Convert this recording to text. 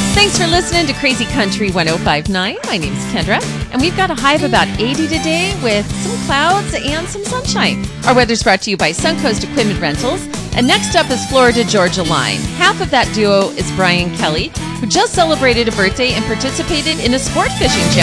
Thanks for listening to Crazy Country 1059. My name's Kendra, and we've got a high of about 80 today with some clouds and some sunshine. Our weather's brought to you by Suncoast Equipment Rentals. And next up is Florida Georgia Line. Half of that duo is Brian Kelly, who just celebrated a birthday and participated in a sport fishing challenge.